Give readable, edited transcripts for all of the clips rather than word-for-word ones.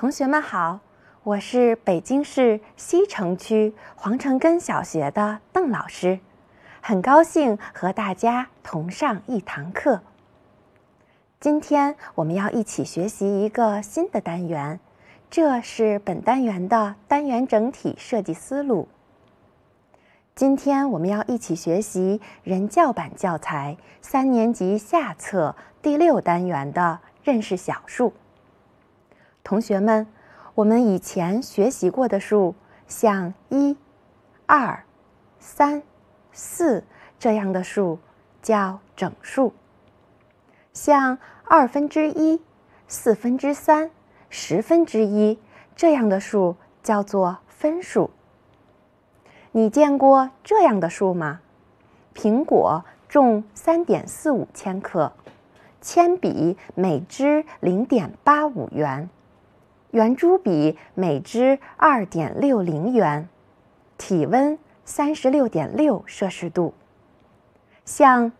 同学们好，我是北京市西城区黄城根小学的邓老师，很高兴和大家同上一堂课。今天我们要一起学习一个新的单元，这是本单元的单元整体设计思路。今天我们要一起学习人教版教材3年级下册第6单元的认识小数。同学们，我们以前学习过的数，像1、2、3、4这样的数叫整数，像1/2、1/4、1/10这样的数叫做分数。你见过这样的数吗？苹果重3.45千克，铅笔每支0.85元，圆珠笔每支2.60元，体温36.6摄氏度。像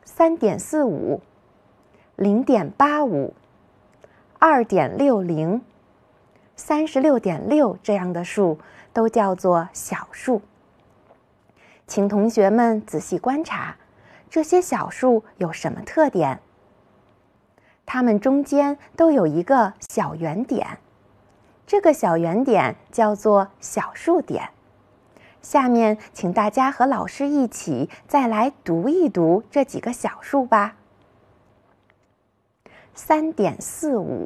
3.45、0.85、2.60、36.6这样的数都叫做小数。请同学们仔细观察，这些小数有什么特点？它们中间都有一个小圆点，这个小圆点叫做小数点。下面请大家和老师一起再来读一读这几个小数吧。3.45